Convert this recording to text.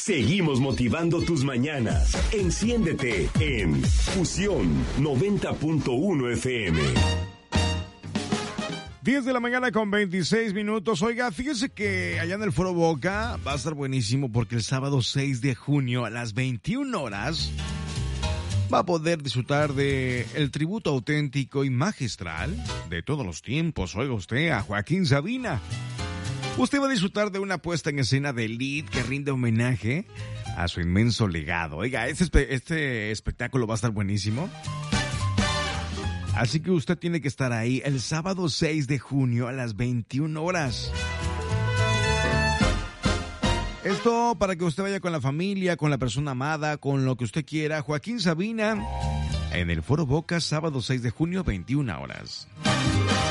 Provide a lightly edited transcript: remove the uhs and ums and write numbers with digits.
Seguimos motivando tus mañanas. Enciéndete en Fusión 90.1 FM. 10 de la mañana con 26 minutos. Oiga, fíjese que allá en el Foro Boca va a estar buenísimo porque el sábado 6 de junio a las 21 horas va a poder disfrutar de el tributo auténtico y magistral de todos los tiempos. Oiga usted, a Joaquín Sabina. Usted va a disfrutar de una puesta en escena de elite que rinde homenaje a su inmenso legado. Oiga, este espectáculo va a estar buenísimo. Así que usted tiene que estar ahí el sábado 6 de junio a las 21 horas. Esto para que usted vaya con la familia, con la persona amada, con lo que usted quiera. Joaquín Sabina en el Foro Boca, sábado 6 de junio, 21 horas.